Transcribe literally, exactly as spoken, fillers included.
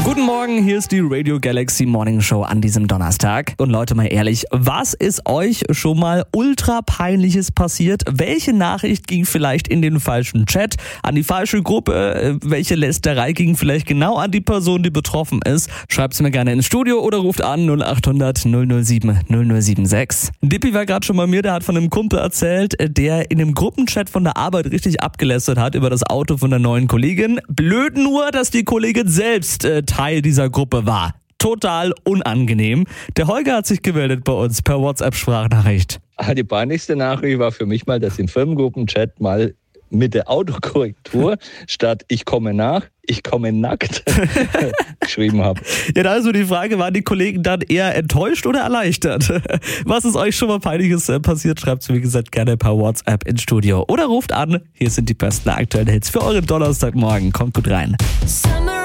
Guten Morgen, hier ist die Radio Galaxy Morning Show an diesem Donnerstag. Und Leute, mal ehrlich, was ist euch schon mal ultra peinliches passiert? Welche Nachricht ging vielleicht in den falschen Chat, an die falsche Gruppe? Welche Lästerei ging vielleicht genau an die Person, die betroffen ist? Schreibt's mir gerne ins Studio oder ruft an null acht hundert null null sieben null null sieben sechs. Dippi war gerade schon bei mir, der hat von einem Kumpel erzählt, der in einem Gruppenchat von der Arbeit richtig abgelästert hat über das Auto von der neuen Kollegin. Blöd nur, dass die Kollegin selbst äh, Teil dieser Gruppe war. Total unangenehm. Der Holger hat sich gemeldet bei uns per WhatsApp-Sprachnachricht. Die peinlichste Nachricht war für mich mal, dass ich im Firmengruppenchat mal mit der Autokorrektur statt ich komme nach, ich komme nackt geschrieben habe. Ja, da ist so die Frage, waren die Kollegen dann eher enttäuscht oder erleichtert? Was ist euch schon mal Peinliches passiert? Schreibt es, wie gesagt, gerne per WhatsApp ins Studio. Oder ruft an. Hier sind die besten aktuellen Hits für euren Donnerstagmorgen. Kommt gut rein.